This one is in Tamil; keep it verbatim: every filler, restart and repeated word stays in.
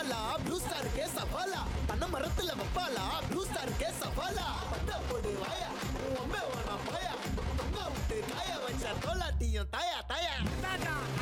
சவாலா ப்ளூ ஸ்டாருக்கே சவாலா பண்ண மரத்துல வப்பாலா ப்ளூ ஸ்டாருக்கே சவாலா பட்ட போடு வாயா ஒம்பே வேணா பாயா தொங்க விட்டு காய வச்ச தோலாட்டியும் தாயா தாயா